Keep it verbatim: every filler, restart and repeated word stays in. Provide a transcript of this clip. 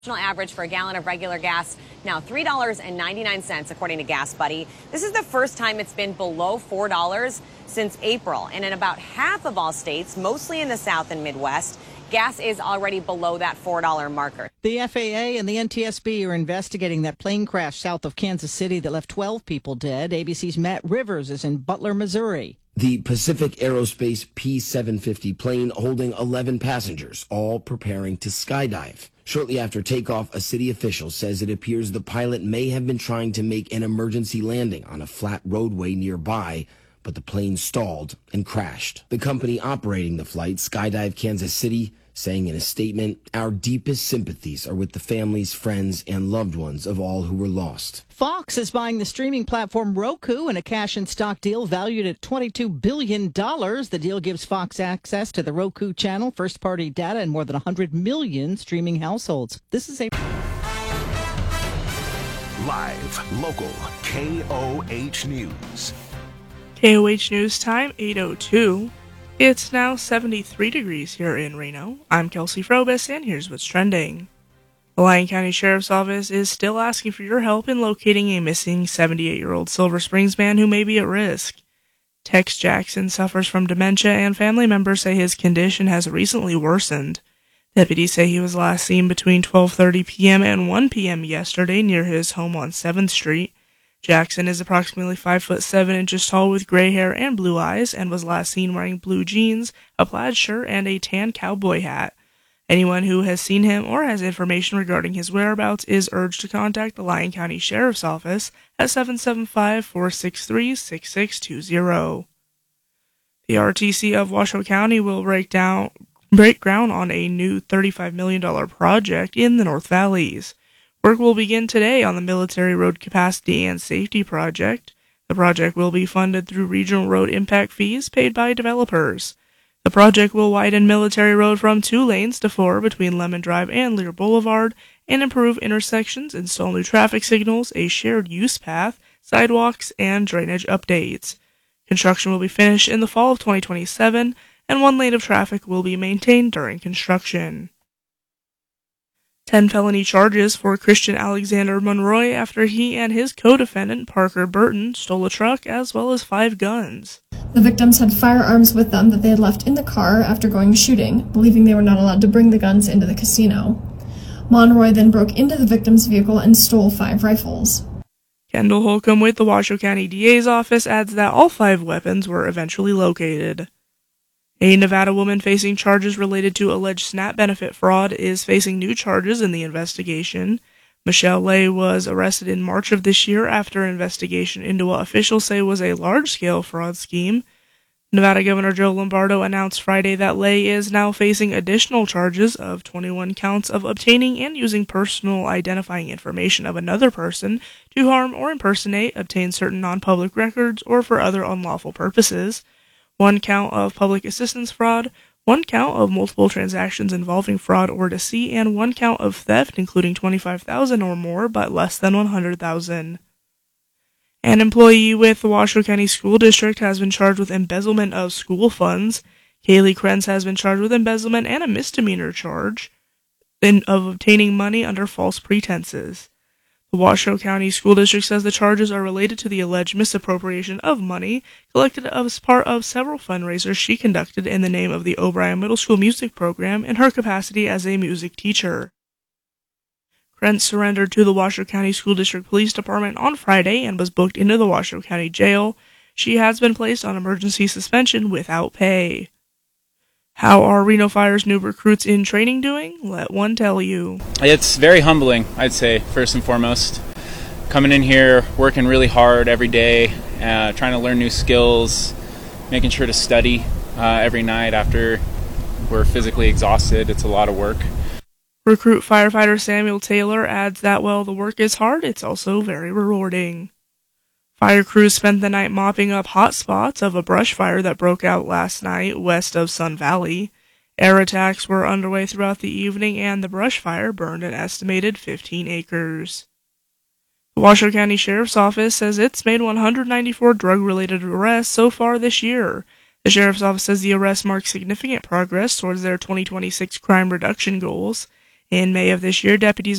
National average for a gallon of regular gas now three dollars and ninety-nine cents, according to Gas Buddy. This is the first time it's been below four dollars since April. And in about half of all states, mostly in the South and Midwest, gas is already below that four dollar marker. The F A A and the N T S B are investigating that plane crash south of Kansas City that left twelve people dead. A B C's Matt Rivers is in Butler, Missouri. The Pacific Aerospace P seven fifty plane holding eleven passengers, all preparing to skydive. Shortly after takeoff, a city official says it appears the pilot may have been trying to make an emergency landing on a flat roadway nearby, but the plane stalled and crashed. The company operating the flight, Skydive Kansas City, saying in a statement, "Our deepest sympathies are with the families, friends, and loved ones of all who were lost." Fox is buying the streaming platform Roku in a cash and stock deal valued at twenty-two billion dollars. The deal gives Fox access to the Roku channel, first-party data, and more than one hundred million streaming households. This is a live, local, K O H News. K O H News time, eight oh two. It's now seventy-three degrees here in Reno. I'm Kelsey Frobis, and here's what's trending. The Lyon County Sheriff's Office is still asking for your help in locating a missing seventy-eight-year-old Silver Springs man who may be at risk. Tex Jackson suffers from dementia, and family members say his condition has recently worsened. Deputies say he was last seen between twelve thirty p.m. and one p.m. yesterday near his home on seventh street. Jackson is approximately five foot seven inches tall with gray hair and blue eyes and was last seen wearing blue jeans, a plaid shirt, and a tan cowboy hat. Anyone who has seen him or has information regarding his whereabouts is urged to contact the Lyon County Sheriff's Office at seven seven five, four six three, six six two zero. The R T C of Washoe County will break down break ground on a new thirty-five million dollars project in the North Valleys. Work will begin today on the Military Road Capacity and Safety Project. The project will be funded through regional road impact fees paid by developers. The project will widen Military Road from two lanes to four between Lemon Drive and Lear Boulevard and improve intersections, install new traffic signals, a shared use path, sidewalks, and drainage updates. Construction will be finished in the fall of twenty twenty-seven, and one lane of traffic will be maintained during construction. Ten felony charges for Christian Alexander Monroy after he and his co-defendant, Parker Burton, stole a truck as well as five guns. The victims had firearms with them that they had left in the car after going shooting, believing they were not allowed to bring the guns into the casino. Monroy then broke into the victim's vehicle and stole five rifles. Kendall Holcomb with the Washoe County D A's office adds that all five weapons were eventually located. A Nevada woman facing charges related to alleged SNAP benefit fraud is facing new charges in the investigation. Michelle Lay was arrested in March of this year after an investigation into what officials say was a large-scale fraud scheme. Nevada Governor Joe Lombardo announced Friday that Lay is now facing additional charges of twenty-one counts of obtaining and using personal identifying information of another person to harm or impersonate, obtain certain non-public records, or for other unlawful purposes. One count of public assistance fraud, one count of multiple transactions involving fraud or deceit, and one count of theft, including twenty-five thousand dollars or more, but less than one hundred thousand dollars. An employee with the Washoe County School District has been charged with embezzlement of school funds. Kaylee Krenz has been charged with embezzlement and a misdemeanor charge in, of obtaining money under false pretenses. The Washoe County School District says the charges are related to the alleged misappropriation of money collected as part of several fundraisers she conducted in the name of the O'Brien Middle School music program in her capacity as a music teacher. Krentz surrendered to the Washoe County School District Police Department on Friday and was booked into the Washoe County Jail. She has been placed on emergency suspension without pay. How are Reno Fire's new recruits in training doing? Let one tell you. It's very humbling, I'd say, first and foremost. Coming in here, working really hard every day, uh, trying to learn new skills, making sure to study uh, every night after we're physically exhausted. It's a lot of work. Recruit firefighter Samuel Taylor adds that while the work is hard, it's also very rewarding. Fire crews spent the night mopping up hot spots of a brush fire that broke out last night west of Sun Valley. Air attacks were underway throughout the evening, and the brush fire burned an estimated fifteen acres. The Washoe County Sheriff's Office says it's made one hundred ninety-four drug-related arrests so far this year. The Sheriff's Office says the arrests mark significant progress towards their twenty twenty-six crime reduction goals. In May of this year, deputies